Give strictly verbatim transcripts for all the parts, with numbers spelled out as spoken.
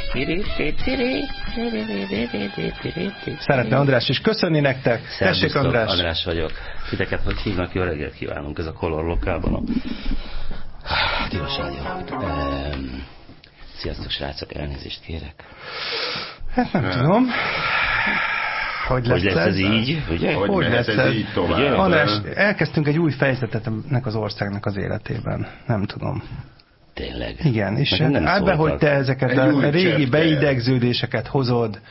Szeretne András is köszönni nektek. Tessék, András. András vagyok. Titeket hogy hívnak? Jó reggelt kívánunk. Ez a Color Lokálban a Tilos Rádió. Um, sziasztok, srácok, elnézést kérek. Hát nem tudom. Hogy lesz, hogy lesz ez, ez így? Ugye? Hogy, hogy lesz ez így tovább? András, elkezdtünk egy új fejezetet ennek az országnak az életében. Nem tudom. Tényleg. Igen, és hát be, hogy te ezeket a régi csepte. beidegződéseket hozod.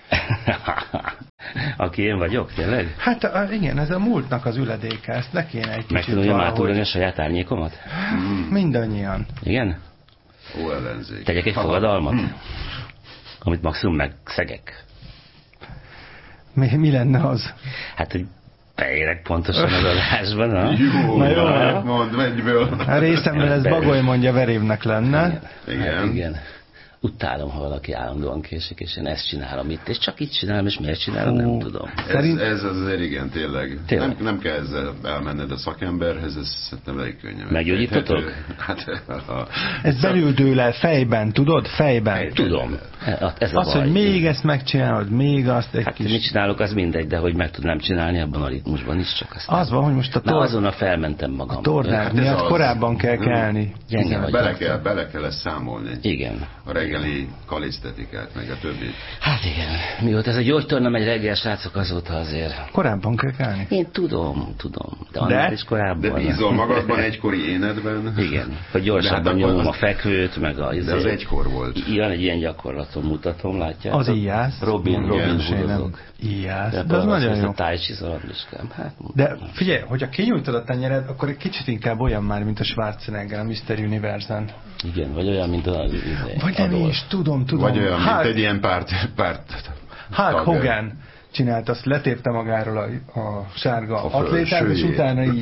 Aki én vagyok, tényleg? Hát igen, ez a múltnak az üledéke, ezt ne kéne egy meg kicsit tudom, valahogy... átúrni a saját árnyékomat? Hmm. Mindannyian. Igen? Ó, ellenzék. Tegyek egy fogadalmat? Hmm. Amit maximum megszegek. Mi, mi lenne az? Hát, hogy beérek pontosan az adásban, ha? Jó, na jó, na, mondd, menj ből. A részemben ez Bagoly mondja verévnek lenne. Igen. Igen. Hát igen. Utálom, ha valaki állandóan késik, és én ezt csinálom itt, és csak itt csinálom, és miért csinálom, nem tudom. Ez, Szerint... ez az azért igen, tényleg. tényleg. Nem, nem kell ezzel elmenned a szakemberhez, ez szerintem elég könnyen. Meggyógyítotok? Hát, ha... Ez belül dől el fejben, tudod? Fejben. Fejben. Tudom. Ez az, hogy még ezt megcsinálod, még azt egy hát kis... mit csinálok, az mindegy, de hogy meg tudnám csinálni abban a ritmusban is, csak aztán... Az van, hogy most a tor... azonnal felmentem magam. A tornák hát miatt korábban kell kelni. Bele kell, bele kell ezt számolni. Igen. A reggeli kalisztetikát, meg a többit. Hát igen. Mióta ez a gyógytorna megy reggel, srácok, azóta azért... Korábban kell kelni. Én tudom, tudom. De annál is korábban. De bízol magadban egykori énedben? Igen. Hogy gyorsabban nyomom a fekvőt, meg a... De az egykor volt. Ilyen egy ilyen gyakorlaton mutatom, látják? Az íjász. Robin, Robin húzok. Íjász. De, de az nagyon jó. A tájcsi szaladliskám. Hát, de figyelj, hogyha kinyújtod a tenyered, akkor egy kicsit inkább olyan már, mint a Schwarzenegger, a miszter Universe-en. Igen, vagy olyan, mint az... Vagy nem is, tudom, tudom. Vagy olyan, Hulk, mint egy ilyen párt... párt Hulk Hogan csinált, azt letépte magáról a, a sárga a atlétát, és utána így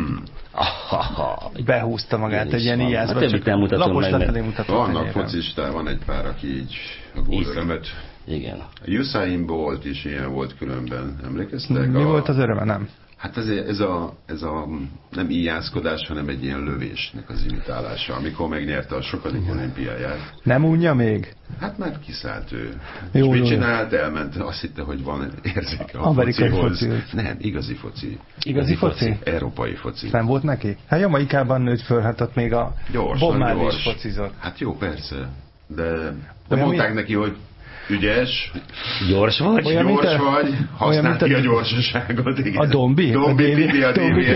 behúzta magát egy ilyen íjászba. A többit nem mutatom meg. Vannak focistán, van egy pár, aki így a gólörömet... Igen. A Usain Bolt is ilyen volt különben, emlékeztek? Mi a... volt az öröme, nem? Hát ez, ez, a, ez a nem íjászkodás, hanem egy ilyen lövésnek az imitálása, amikor megnyerte a sokadik olimpiáját. Nem unja még? Hát már kiszállt ő. Jó, és mit jó, csinált? Elment, azt hitte, hogy van érzéke a amerikai focihoz. Foci. Nem, igazi foci. Igazi foci? foci? Európai foci. Nem volt neki? Hát Jamaikában nőtt föl, hát ott még a Bob Marley is focizott. Hát jó, persze. De, de mondták mi? neki, hogy ügyes, gyors vagy, olyan gyors a, vagy, használd ki a gyorsaságot. Igen. A Dombi? Dombi, Tibi, a Tibi.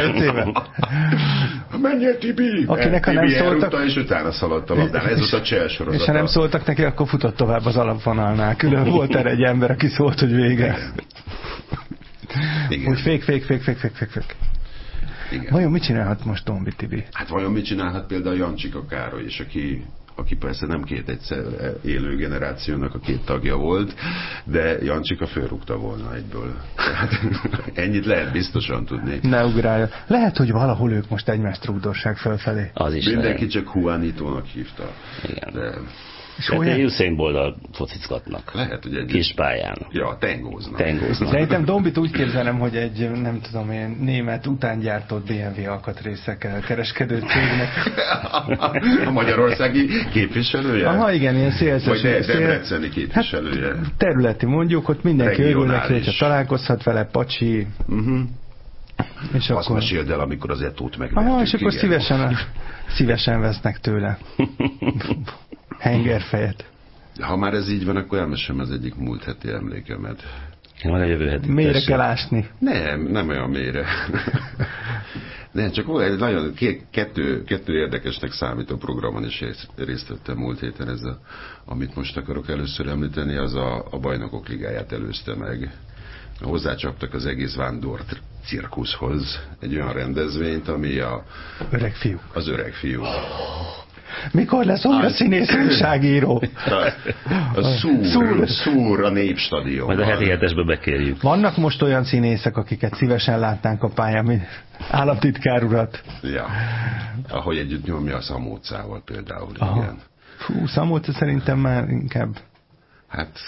Menjél, Tibi! Akinek ha nem szóltak... és utána szaladt a labdán. Ez volt a Cseh sorozata. És ha nem szóltak neki, akkor futott tovább az alapvonalnál. Külön volt erre egy ember, aki szólt, hogy vége. Igen. Úgy fék, fék, fék, fék, fék, fék, fék. Igen. Vajon mit csinálhat most Dombi, Tibi? Hát vajon mit csinálhat például Jancsika Károly is, aki... aki persze nem két egyszer élő generációnak a két tagja volt, de Jancsika fölrúgta volna egyből. Tehát ennyit lehet biztosan tudni. Ne ugrálja. Lehet, hogy valahol ők most egymást rúgdosság fölfelé. Az is mindenki lehet. Csak Juanitónak hívta. Igen. De... És olyan... Usain Bolt-dal focicgatnak. Lehet, hogy egy... Kis pályán. Ja, tengóznak. Tengóznak. Szerintem Dombit úgy képzelem, hogy egy, nem tudom én, német utángyártott bé em vé alkatrészekkel kereskedő cégnek. A magyarországi képviselője? Aha, igen, ilyen szélszes. Vagy de, debreceni képviselője. Hát, területi mondjuk, ott mindenki örülnek, hogyha találkozhat vele, pacsi. Uh-huh. És azt akkor... meséld el, amikor az etót megvertük. Aha, és akkor szívesen, szívesen vesznek tőle. Hengerfejet. Ha már ez így van, akkor elmesem az egyik múlt heti emlékemet. Én van a jövő heti. Mélyre kell ásni? Nem, nem olyan mélyre. Nem, csak egy nagyon kettő, kettő érdekesnek számító programon is részt vettem múlt héten. Ez a, amit most akarok először említeni, az a, a Bajnokok Ligáját előzte meg. Hozzácsaptak az egész vándor cirkuszhoz egy olyan rendezvényt, ami a... Öreg fiú. Az öreg fiú. Mikor lesz olyan színész újságíró? A szúr, szúr. szúr a Népstadion. Majd a heti hetesbe bekérjük. Vannak most olyan színészek, akiket szívesen látnánk a pályán, mint államtitkár urat? Ja. Ahogy együtt nyomja a Szamócával például. Igen. Fú, Szamóca szerintem már inkább... Hát...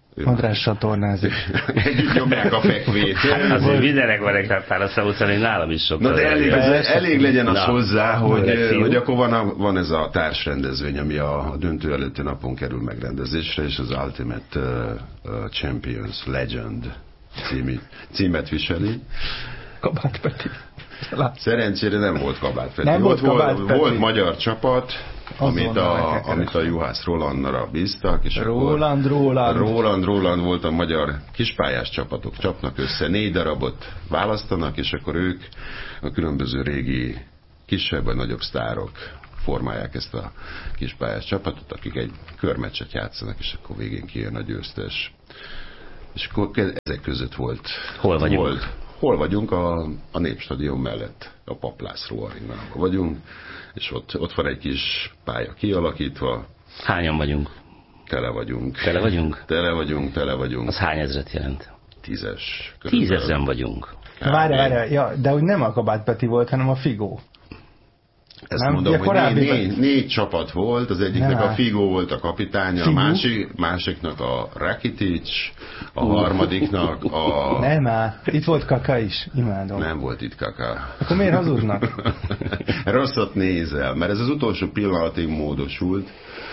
András csatornázik. Együtt nyomják a fekvét. Azért mindenek van egy reptáraszám után, én nálam is sok. Na de elég, az, elég legyen az Na, hozzá, hogy, hogy akkor van, a, van ez a társrendezvény, ami a, a döntő előtti napon kerül megrendezésre, és az Ultimate uh, uh, Champions Legend című, címet viseli. Kabát Peti. Szerencsére nem volt Kabát Peti. Nem volt, volt, Kabát volt, Peti. volt magyar csapat, amit a, amit a Juhász Rolandra bíztak, és Roland, akkor Roland. Roland, Roland volt a magyar kispályás csapatok, csapnak össze, négy darabot választanak, és akkor ők a különböző régi kisebb vagy nagyobb sztárok formálják ezt a kispályás csapatot, akik egy körmeccset játszanak, és akkor végén kijön a győztes. És akkor ezek között volt. Hol vagyunk? Volt, hol vagyunk? A, a Népstadion mellett, a Papp László arénában vagyunk, és ott, ott van egy kis pálya kialakítva. Hányan vagyunk? Tele vagyunk. Tele vagyunk? Tele vagyunk, tele vagyunk. Az hány ezret jelent? Tízes. Tízezren vagyunk. Várj, várj, ja, de úgy nem a Kabát Peti volt, hanem a Figó. Ezt nem? mondom, Ja, hogy négy, négy, négy, négy csapat volt, az egyiknek nem a Figó volt a kapitánya, a másik, másiknak a Rakitic, a uh. harmadiknak a... Nem áll, itt volt Kaka is, imádom. Nem volt itt Kaka. Akkor miért hazudnak? Rosszat nézel, mert ez az utolsó pillanatig módosult.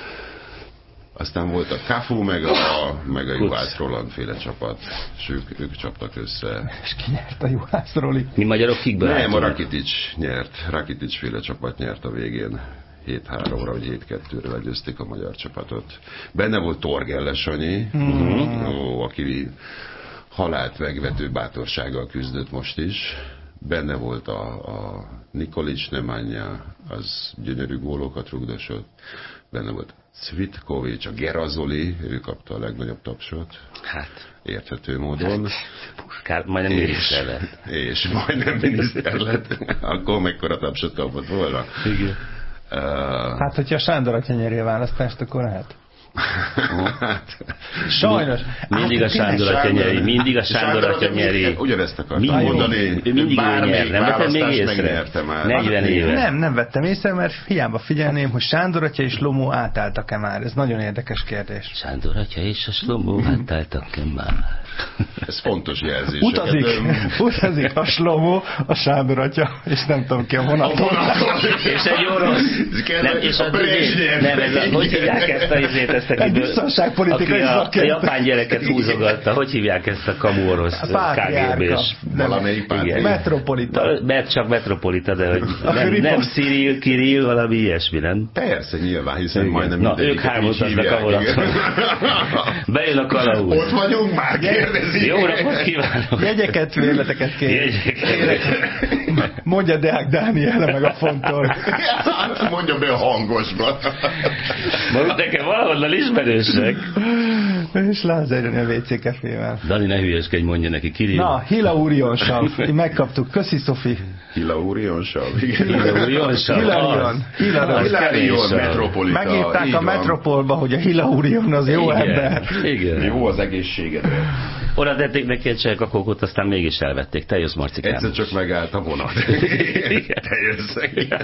Aztán volt a Cafu, meg a, meg a Juhász Roland féle csapat, és ők, ők csaptak össze. És ki nyert a Juhász Roli? Mi magyarok kikből Nem, álltunk? a Rakitic nyert. Rakitic féle csapat nyert a végén. hét háromra vagy hét kettőre legyőzték a magyar csapatot. Benne volt Torgelle Sanyi, mm. ó, aki halált megvető bátorsággal küzdött most is. Benne volt a, a Nikolic Nemanja, az gyönyörű gólokat rugdosott. Benne volt Cvitkovics, a Gerazoli, ő kapta a legnagyobb tapsot. Hát. Érthető módon. Kár, majdnem miniszter lett. És majdnem miniszter lett. Akkor mekkora tapsot kapott volna. Igen. Uh, Hát, hogyha Sándor atya nyeri a választást, akkor lehet. Sajnos. Mindig a Sándor atya nyeri, mindig a Sándor atya nyeri. Ugyanezt akartam mondani. Ő mindig ő nyer, nem vettem még észre. negyven éve. Nem, nem vettem észre, mert hiába figyelném, hogy Sándor atya és Lomó átálltak-e már. Ez nagyon érdekes kérdés. Sándor atya és a Slomó átálltak-e már? Ez fontos jelzés. Utazik, utazik a Slomó, a Sándor atya, és nem tudom ki a vonaton. És egy orosz. Nem, és a nem, ez a, hogy hívják ezt a izét, ezt a biztonságpolitikai aki a, a japán gyereket húzogatta, hogy hívják ezt a kamu orosz ká gé bé-s? Valamelyik pár. Metropolita. Mert csak Metropolita, de hogy nem, nem Cyril, Kirill, valami ilyesmi, nem? Persze, nyilván, hiszen igen. Majdnem na, ők hárman utaznak a vonaton. Bejön a kalauz. Ott vagyunk már, kérdezik. Jó napot kívánok. Jegyeket, vérleteket kérek. Mondja Deák Dániel meg a fontos. Hát mondja be a hangosba. Mondjuk nekem valahonnan ismerősek. És Lázár a vé cé Cafével. Dani, ne hülyeskedj, mondja neki, Kirill. Na, Hila Urionsav. Megkaptuk. Köszi, Szofi. Hila Urionsav. Hila Urionsav. Hilarion Metropolita. Megírták a Metropolba, hogy a Hila Urion az jó igen, ember. Igen. Jó az egészségedre. Oda tették neki egy cselkakókot, aztán mégis elvették. Te jössz, Marcikám. Egyszer csak megállt a vonat. Te jössz.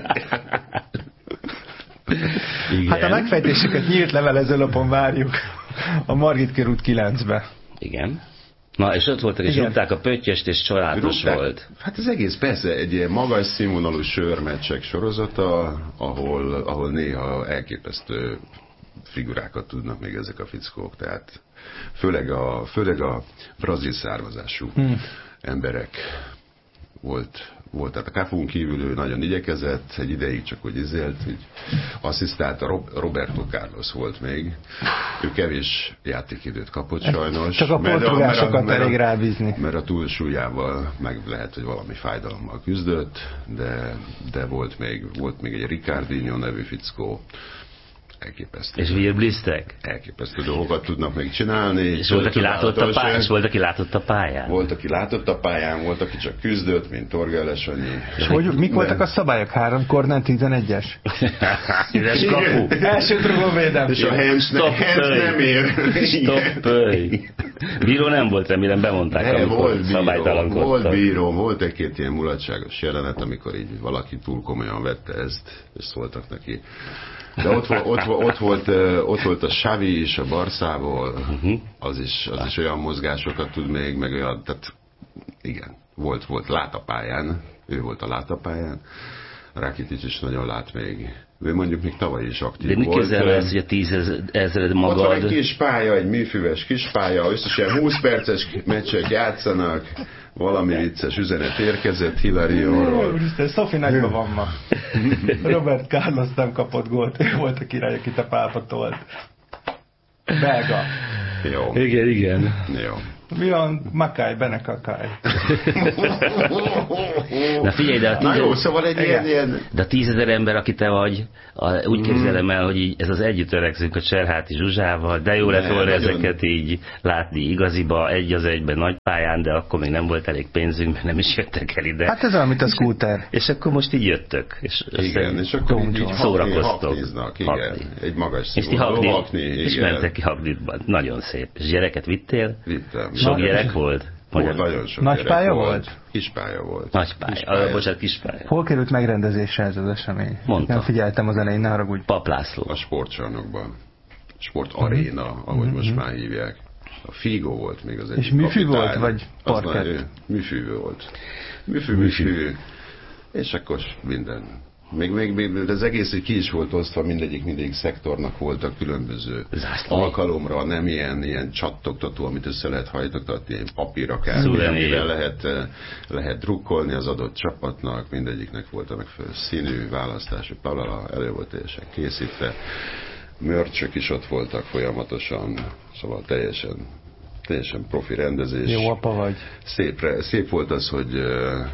Igen. Hát a megfejtéseket nyílt levelezőlapon várjuk a Margit körút kilencbe. Igen. Na, és ott voltak, és rúgták a pöttyest, és családos rúgták, volt. Hát ez egész persze egy ilyen magas színvonalú sörmeccsek sorozata, ahol, ahol néha elképesztő figurákat tudnak még ezek a fickók, tehát főleg a, főleg a brazil származású hmm. emberek volt, volt. Tehát a Cafún kívül ő nagyon igyekezett, egy ideig csak úgy izélt, így asszisztált, a Roberto Carlos volt még. Ő kevés játékidőt kapott sajnos. Csak a portugásokat elég rábízni. Mert a túlsúlyával meg lehet, hogy valami fájdalommal küzdött, de, de volt, még, volt még egy Ricardinho nevű fickó. Elképesztő. És virblisztek? Elképesztő dolgokat tudnak még csinálni. És volt, aki látott a pályán? És volt, aki látott a pályán? Volt, aki látott a pályán, volt, aki csak küzdött, mint Torgelle Sanyi. És hogy, mik de... voltak a szabályok? Háromkor nem tizenegyes? Üres kapu. Első trugóvédelm. És a hands nem ér. Stoppöly. Bíró nem volt, remélem bemondták, ne, amikor szabálytalankodtak. Volt bíró, volt egy-két ilyen mulatságos jelenet, amikor így valaki túl komolyan vette ezt, és szóltak neki De ott, ott, ott, volt, ott volt a Xavi is a Barszából, uh-huh. az, is, az is olyan mozgásokat tud még, meg olyan, tehát igen, volt, volt látapályán, ő volt a látapályán, Rakitic is nagyon lát még. Ő mondjuk még tavaly is aktív de volt. De mi közel ez, hogy a tízezered magad... Ott van egy kis pálya, egy műfüves kis pálya, összesen húsz perces meccsek játszanak, valami vicces üzenet érkezett Hilarióról. Úristen, Szofi nagyban van ma. Robert Carlos nem kapott gólt, ő volt a király, akit a pápa tolt. Belga. Jó. Igen, igen. Jó. Mi van? Makály, Benekakály. Na figyelj, de a tíz... Na jó, szóval egy ilyen, ilyen... De a tízezer ember, aki te vagy, a, úgy képzelem el, hogy így, ez az együtt törekszünk a Cserháti Zsuzsával, de jó lett volna nagyon... ezeket így látni igaziba, egy az egyben nagy pályán, de akkor még nem volt elég pénzünk, mert nem is jöttek el ide. Hát ez olyan, mint a scooter. És akkor most így jöttök. És igen, és akkor így, így szórakoztok. Igen, egy magas színvonalú hakni. És mentek ki Haknitban. Nagyon szép. És gyereket vittél? Vittem. Sok Na, gyerek volt? Volt, nagyon sok nagy pálya volt? volt? Kispálya volt. Nagy pálya. Kispálya. Ah, bocsánat, kispálya. Hol került megrendezésre ez az esemény? Mondta. Nem figyeltem az elején, ne haragudj. Pap László. A sportcsarnokban. Sport Aréna, uh-huh. ahogy uh-huh. most már hívják. A Figo volt még az egyik. És műfű kapitány. volt, vagy parkett? Műfű volt. Műfű, műfű. És akkor minden. Még, még, még az egész ki is volt osztva, mindegyik, mindegyik szektornak voltak különböző Zászló. alkalomra, nem ilyen, ilyen csattogtató, amit össze lehet hajtogatni, ilyen papír akár, amivel lehet, lehet drukkolni az adott csapatnak, mindegyiknek volt a megfelelő színű választású, palala, elő volt teljesen készítve, mörcsök is ott voltak folyamatosan, szóval teljesen, teljesen profi rendezés. Jó apa vagy. Szép, szép volt az, hogy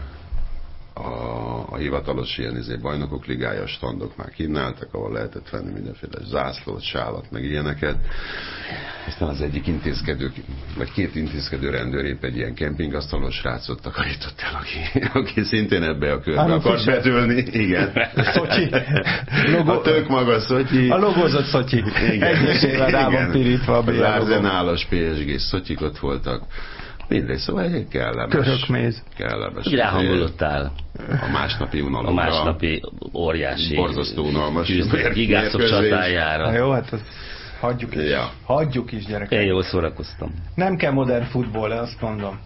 A, a hivatalos ilyen izé, bajnokok ligája standok már kínáltak, ahol lehetett venni mindenféle zászlót, sálat, meg ilyeneket. Aztán az egyik intézkedő, vagy két intézkedő rendőr épp egy ilyen kempingasztalos srácot takarított el, aki, aki szintén ebbe a körbe akart betülni. Igen. Szocsi. Logo... A tök maga Szotyi. A logózott Szotyi. Egyesével rá van pirítva a az Arzenálos pé es gé Szotyik ott voltak. Mindegy, szóval egy kellemes. Törökméz. Kellemes. Így ráhangolódtál. A másnapi unalomra. A másnapi óriási. Borzasztó unalmas. Gigászok csatájára. Na jó, hát azt hagyjuk is. Ja. Hagyjuk is, gyerekek. Én jól szórakoztam. Nem kell modern futball, azt mondom.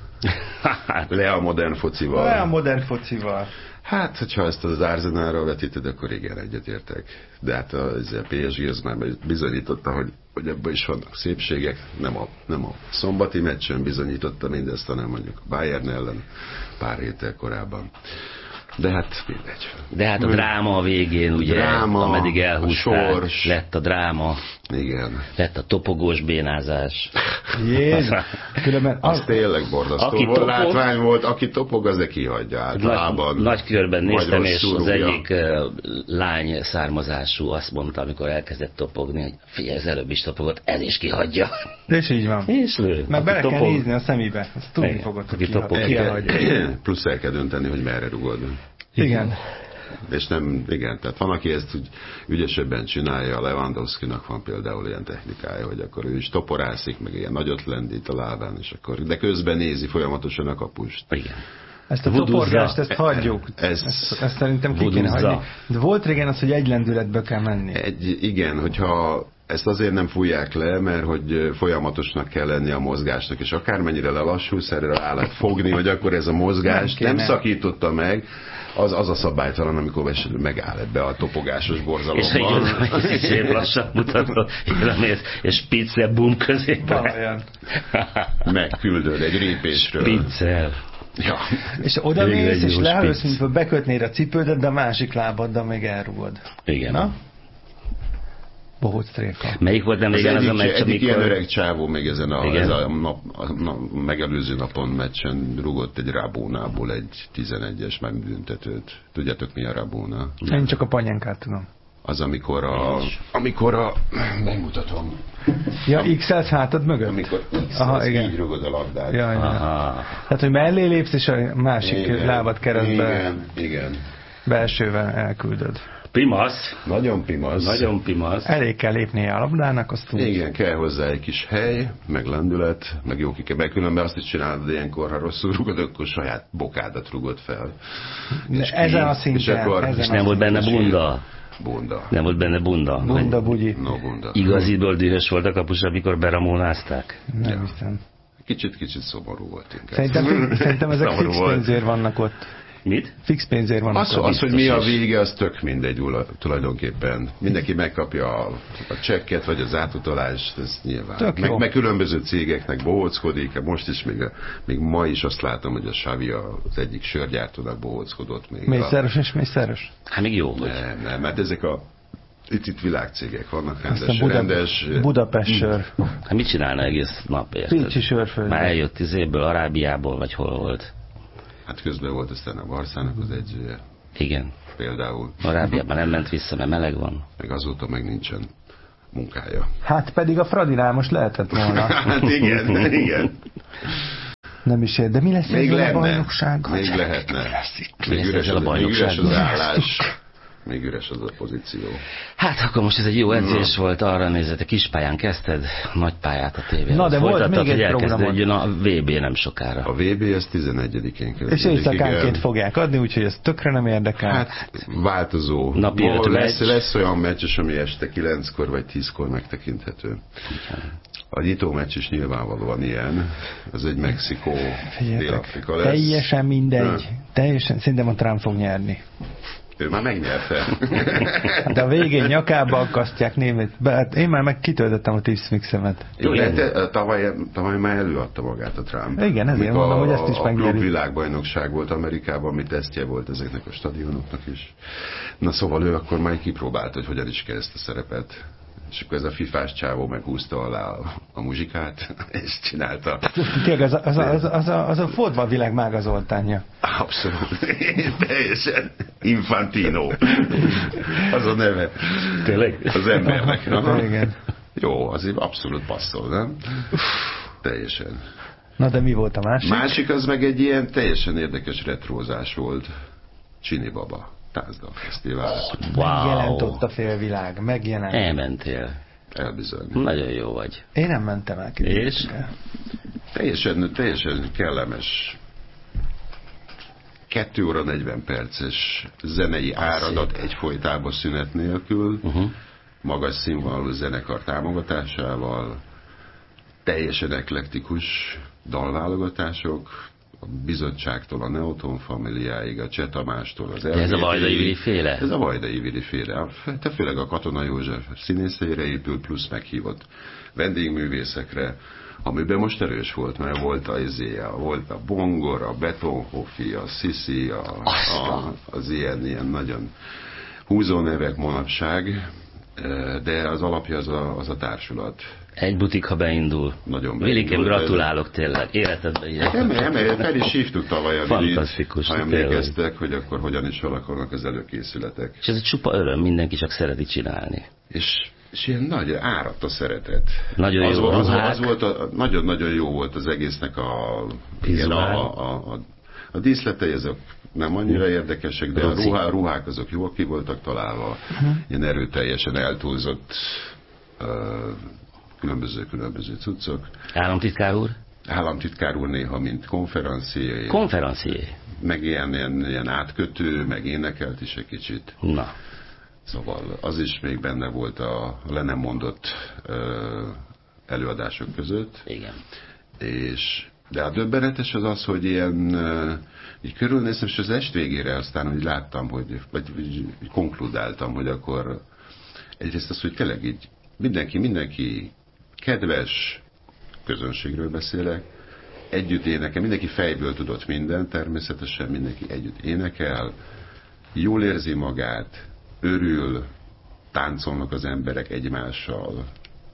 Le a modern focival. Le a modern focival. Hát, hogyha ezt az Arsenalra vetíted, akkor igen, egyetértek. De hát a, a pé es gé az már bizonyította, hogy, hogy ebből is vannak szépségek. Nem a, nem a szombati meccsen bizonyította mindezt, hanem mondjuk a Bayern ellen pár héttel korábban. De hát mindegy. De hát a dráma a végén, ugye, dráma, ameddig elhúzták, sors. lett a dráma. Igen. Lett a topogós bénázás. Jézus. Különben az, az tényleg borzasztó aki volt. Topog, látvány volt, aki topog, az de kihagyja általában. Nagy, nagy körben néztem, és az egyik uh, lány származású azt mondta, amikor elkezdett topogni, hogy figyelj, az előbb is topogott, ez is kihagyja. És így van. És lő. Mert bele topog... kell nézni a szemébe. Azt tudni fogod, hogy kihagyja. Plusz el kell dönteni, hogy merre rugod. Igen. És nem, igen, tehát van, aki ezt úgy ügyesebben csinálja, Lewandowskinak van például ilyen technikája, hogy akkor ő is toporászik, meg ilyen nagyot lendít a lábán, és akkor, de közben nézi folyamatosan a kapust. Igen. Ezt a Vuduzza. Toporgást, ezt hagyjuk. Ez, ezt, ezt szerintem ki kéne hagyni. De volt régen az, hogy egy lendületbe kell menni. Egy, igen, hogyha ezt azért nem fújják le, mert hogy folyamatosnak kell lenni a mozgásnak, és akármennyire lelassulsz, erre rá lehet fogni, hogy akkor ez a mozgás nem, nem szakította meg, az, az a szabálytalan, amikor megáll ebbe a topogásos borzalomban. És így szép lassan mutatod, és spicel bum középen. Megküldöd egy répésről. Spicel. Ja. És oda mész, és leállsz, mintha bekötnéd a cipődet, de a másik lábaddal még elrugod. Igen. Na? Bohóc tréfa. Melyik volt nem régen az, az a meccs, egyik amikor... ilyen öreg csávó még ezen a, ez a, nap, a nap, megelőző napon meccsen rugott egy Rabónából egy tizenegyes megbüntetőt. Tudjátok mi a Rabóna? Én csak a Panyenkát tudom. Az amikor a... Amikor a... Megmutatom. Ja, X-elsz hátad mögött? Amikor X-elsz, így rugod a labdát. Ja, ja. Tehát, hogy mellé lépsz, és a másik igen, lábat keresztbe... Igen, igen. Belsővel elküldöd. Pimasz. Nagyon pimasz. Nagyon pimasz. Elég kell lépnie a labdának, azt tudsz. Igen, kell hozzá egy kis hely, meg lendület, meg jó ki kell bekülönben, azt is csinálod ilyenkor, ha rosszul rugod, akkor saját bokádat rugod fel. Ezen a szinten. És, akkor, és nem volt benne bunda. Bunda. Nem volt benne bunda? Bunda, bugyi. No, bunda. Igaziból dühös volt a kapus, amikor beramolnázták? Nem Ja. hiszem. Kicsit-kicsit szomorú volt inkább. Szerintem, szerintem ezek Szomorú fix volt. pénzért vannak ott. Mit? Fix pénzért vannak Az, ott. az, hogy mi a is. vége, az tök mindegy tulajdonképpen. Mindenki megkapja a, a csekket, vagy az átutalást, ez nyilván. Tök Meg, jó. meg különböző cégeknek bohóckodik. Most is, még, még ma is azt látom, hogy a Xavi az egyik sörgyártónak bohóckodott még. Mészáros és mészáros. Hát még jó, hogy... Nem, nem, mert ezek a itt, itt világcégek vannak, rendes, Aztán Buda, rendes Budapest sör. Hát mit csinálna egész nap, érted? Pécsi sörfőző. Már eljött izéből, Arábiából, vagy hol volt. Hát közben volt aztán a Barszának az edzője, Igen. például, Arábiában nem ment vissza, mert meleg van. meg azóta meg nincsen munkája. Hát pedig a Fradinál most lehetett volna. Hát igen, igen. Nem is ér, de mi lesz Még ezzel a lehetne, bajnoksággal? még lehetne. Mi Még lesz üres, ezzel a az, még üres az bajnoksággal? állás, még üres az a pozíció. Hát akkor most ez egy jó edzés volt, arra nézett, kispályán kezdted, nagy pályát a tévén. Na, de volt még egy hogy programod. elkezdődjön a vé bé nem sokára. A vé bé ez tizenegyedikén kezdődik. És éjszakánként igen. fogják adni, úgyhogy ez tökre nem érdekel. Hát változó. Napi Ma öt lesz, meccs. lesz olyan meccs, ami este kilenckor vagy tízkor megtekinthető. A nyitó meccs is nyilvánvalóan ilyen. Ez egy Mexikó, Figyeljetek, Dél-Afrika lesz. teljesen mindegy. Ha. Teljesen, szerintem a Trump fog nyerni. Ő már megnyerte. De a végén nyakába akasztják némét. Be, hát én már meg kitöltöttem a tips mixemet. Jó, de te, tavaly, tavaly már előadta magát a Trump. Igen, ezért Mikor mondom, a, hogy ezt is a megnyeri. klub világbajnokság volt Amerikában, ami tesztje volt ezeknek a stadionoknak is. Na szóval ő akkor már kipróbált, hogy hogyan is kell ezt a szerepet. És akkor ez a fifás csávó meghúzta alá a, a muzsikát, és csinálta. Tényleg, az a, az a, az a, az a, az a fordva világ Mága Zoltánja. Abszolút. Teljesen. Infantino. Az a neve. Tényleg? Az embernek. Aha. Igen. Jó, azért abszolút passzol, nem? Teljesen. Na de mi volt a másik? Másik az meg egy ilyen teljesen érdekes retrózás volt. Csini Baba. Tázdal Fesztivál. Megjelent Wow. ott a félvilág. Megjelent. Elmentél. Elbizony. Nagyon jó vagy. Én nem mentem el. És? Teljesen, teljesen kellemes. kettő óra negyven perces zenei áradat egyfolytában szünet nélkül. Uh-huh. Magas színvonalú zenekar támogatásával. Teljesen eklektikus dalválogatások. A bizottságtól a Neoton Familiáig, a Cseh Tamástól az De ez a Vajdai Vili féle? Ez a Vajdai Vili féle. Te főleg a Katona József színészeire épül, plusz meghívott vendégművészekre, amiben most erős volt, mert volt a izéja, volt a Bongor, a Betonhoffi, a Sisi, a, a, az ilyen, ilyen nagyon húzó nevek manapság, de az alapja az a, az a társulat. Egy butik, ha beindul. Nagyon Vilikém, beindult, gratulálok tényleg. Életedben ilyen. Nem, nem, fel is hívtuk tavaly a Vilit, Fantasztikus, ha emlékeztek, hogy akkor hogyan is alakulnak az előkészületek. És ez egy csupa öröm, mindenki csak szereti csinálni. És, és ilyen nagy áradt a szeretet. Nagyon az jó volt, az, ruhák. az volt a, nagyon-nagyon jó volt az egésznek a, igen, a, a, a, a díszletei, ezek nem annyira érdekesek, de a ruhá, ruhák azok jól ki voltak találva, uh-huh. ilyen erőteljesen eltúlzott uh, különböző-különböző cuccok. Államtitkár úr? Államtitkár úr néha, mint konferencié. Konferencié. Meg ilyen, ilyen, ilyen átkötő, meg énekelt is egy kicsit. Na. Szóval az is még benne volt a le nem mondott ö, előadások között. Igen. És, de a döbbenetes az az, hogy ilyen ö, így körülnéztem, és az est végére aztán hogy láttam, hogy, vagy így konkludáltam, hogy akkor egyrészt az, hogy tényleg így mindenki, mindenki kedves, közönségről beszélek, együtt énekel, mindenki fejből tudott mindent, természetesen mindenki együtt énekel, jól érzi magát, örül, táncolnak az emberek egymással,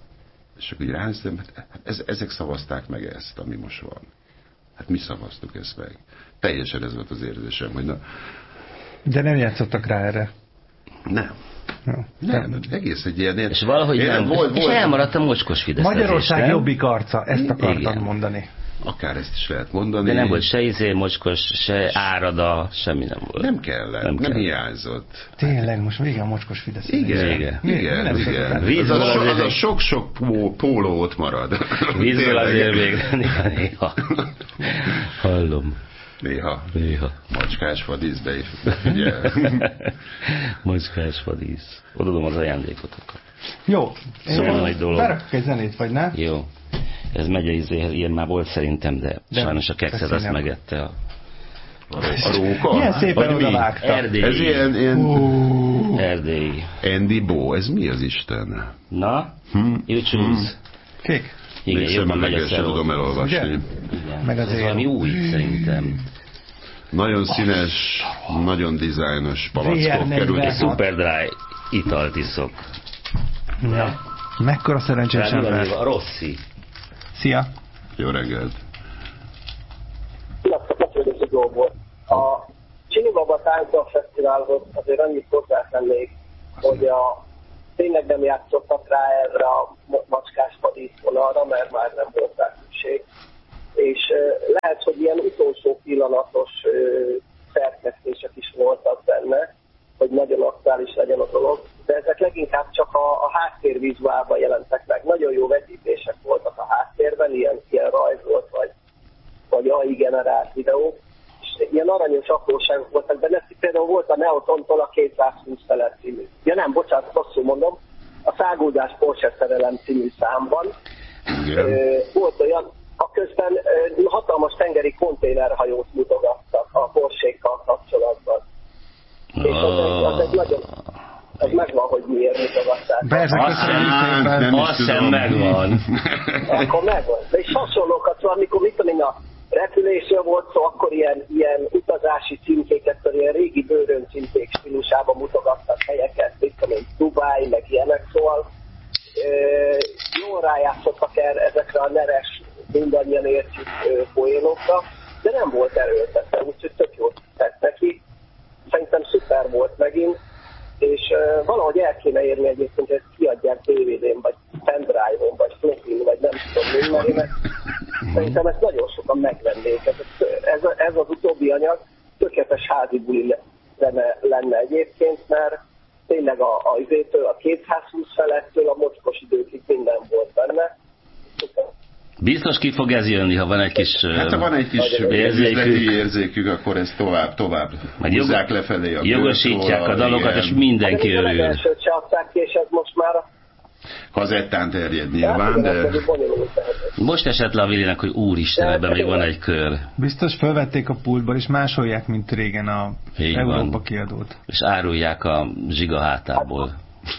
és akkor így ránéztem, hát ez, ezek szavazták meg ezt, ami most van. Hát mi szavaztuk ezt meg. Teljesen ez volt az érzésem, hogy na... De nem játszottak rá erre. Nem. No, nem, egész egy ilyen... És valahogy nem, volt, és volt, elmaradt a mocskos fideszezés, Magyarország nem? jobbik arca, ezt akartam Igen. mondani. Akár ezt is lehet mondani. De nem volt se izé mocskos, se árada, semmi nem volt. Nem kellett, nem, nem hiányzott. Tényleg, most vége a mocskos Fidesz. Igen, igen, igen, igen. igen. Vízből az, a, azért az a még- sok-sok pó, póló ott marad. Vízből Tényleg. azért még néha-néha. Hallom. Néha. Néha. Macskás vadísz, de figyelj. Macskás vadísz. Odadom az ajándékotokat. Jó. Szóval egy dolog. Berakok egy zenét, vagy ne? Jó. Ez megye izéhez, ilyen már volt szerintem, de, de sajnos a kekszed azt megette a... A róka? Milyen szépen odavágta. Erdélyi. Ez ilyen... ilyen... Uh. Erdélyi. Andy Bo, ez mi az Isten? Na? Hm? You choose. Kék. Igen, még jobban megy a sem tudom elolvasni. Igen. Meg az ez valami új szerintem. Nagyon színes, nagyon dizájnos palackok kerültek. Super dry italt iszok. Ja. Mekkora szerencsés ember. A Rossi. Szia. Jó reggelt. Sziasztok, megkérdezi dolgot. A Csinibaba Táncdal Fesztiválhoz azért annyit hozzátennék, hogy a tényleg nem játszottak rá erre a macskás vadíszvonalra, mert már nem volt rá szükség. És lehet, hogy ilyen utolsó pillanatos szerkesztések is voltak benne, hogy nagyon aktuális legyen a dolog, de ezek leginkább csak a, a háttérvizuálban jelentek meg. Nagyon jó vetítések voltak a háttérben, ilyen, ilyen rajz volt, vagy, vagy á i generált videók, és ilyen aranyos apróságok voltak benne. Például volt a Neotontól a kétszázhúsz felett című. Ja nem, bocsánat, rosszul mondom, a Száguldás Porsche szerelem című számban. Igen. Volt olyan, a közben hatalmas tengeri konténerhajót mutogattak a Porsche-kkal kapcsolatban. És az egy, az egy nagyon... Ez megvan, hogy miért mutogatták. Persze, köszönjük szépen. Azt sem megvan. Akkor megvan. De és hasonlókat, szóval amikor mit tudom én, a repülésről volt szó, akkor ilyen, ilyen utazási címkéket, szóval ilyen régi bőrön címkék stílusában mutogattak helyeket, mit tudom én, Dubáj, meg ilyenek, szóval e, jól rájátszottak el ezekre a neres, mindannyian értjük poénokra, de nem volt erőltetve, úgyhogy tök jól tett neki. Szerintem szuper volt megint, és uh, valahogy el kéne érni egyébként, hogy ezt kiadják dé vé dén, vagy pendrive-on, vagy flopin, vagy nem tudom mi, mert én ezt, szerintem ezt nagyon sokan megvennék. Ez, ez, ez az utóbbi anyag tökéletes házi buli lenne, lenne egyébként, mert tényleg a, a izétől, a kétszázhúsz felettől, a mocskos időkig minden volt benne. Szuper. Biztos ki fog ez jönni, ha van egy kis hát ha van egy kis érzékük, érzékük, akkor ezt tovább, tovább húzzák lefelé a jogosítják a dalokat, igen. És mindenki hát, örül. elsőt se adták ki, és ez most már a kazettán terjed nyilván, de... Most esett le a Vilinek, hogy úristen, ebben még van egy kör. Biztos felvették a pultból, és másolják, mint régen a így Európa van. Kiadót. És árulják a zsiga hátából.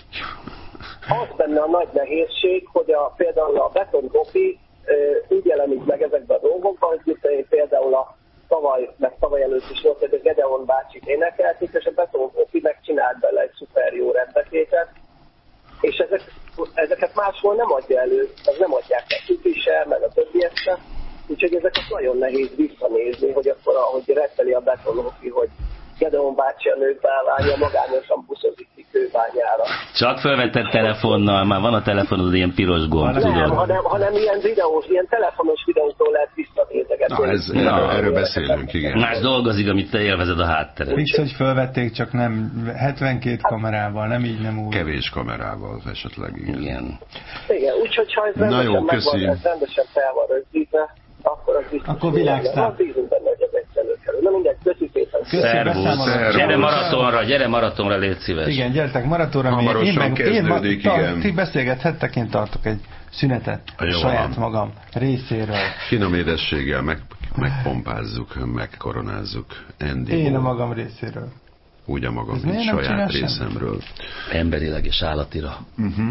Az benne a nagy nehézség, hogy a, például a Beton Kopi úgy jelenik meg ezekben a dolgokban, hogy itt például a tavaly, meg tavaly előtt is volt, hogy a Gedeon bácsit énekelték, és a Beton Kopi megcsinált bele egy szuper jó rendbetétet, és ezek, ezeket máshol nem adja elő, ez nem adják nekik is el, meg a többiek sem, úgyhogy ezeket nagyon nehéz visszanézni, hogy akkor ahogy retteli a Beton Kopi, hogy Gedeon bácsi a nők bálványa magányosan buszozik ki Kőbányára. Csak felvetett telefonnal, már van a telefonod ilyen piros gomb, nem, tudod? hanem, hanem ilyen videós, ilyen telefonos videókról lehet visszanézegetni. Na, ez, erről, erről beszélünk, igen. Más dolgozik, amit te élvezed a hátteret. Fix, hogy felvették, csak nem hetvenkét kamerával, nem így, nem úgy. Kevés kamerával esetleg, igen. Igen, igen úgyhogy ha ez rendesen, jó, megvan, ez rendesen fel van rögzítve, akkor az biztos. Akkor világszám. Bízunk benne, hogy ez egyszer előkerül. Na mindegy, köszi szépen. Szervusz, gyere maratonra, gyere maratonra, légy szíves. Igen, gyertek maratonra. Hamarosan én meg, kezdődik, én ma, igen. Ti beszélgethettek, én tartok egy szünetet jó, saját van. magam részéről. Finom édességgel meg, megpompázzuk, megkoronázzuk Andy Én a Bo. magam részéről. Úgy a magam Ez miért nem saját csinál részemről. Emberileg és állatira. Uh-huh.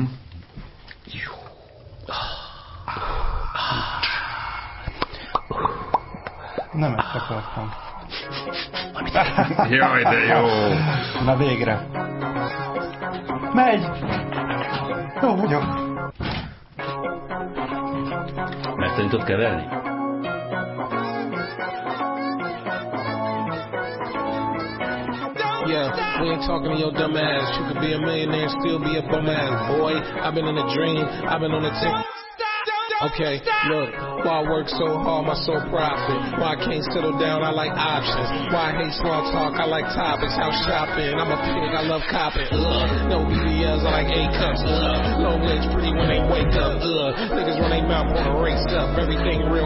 Nem ezt akartam. Jaj, de jó! Na végre. Megy! Jó vagyok. Megtanítod keverni? Yeah, we ain't talking to your dumb ass. You could be a millionaire and still be a bum ass, boy. I've been in a dream. I've been on a tick. Okay, look, why I work so hard, my sole profit. Why I can't settle down, I like options. Why I hate small talk, I like topics. House shopping, I'm a pig, I love copping. Ugh, no B B Ls, I like A cups. Ugh, long legs pretty when they wake up. Ugh, niggas run their mouth on a race up. Everything real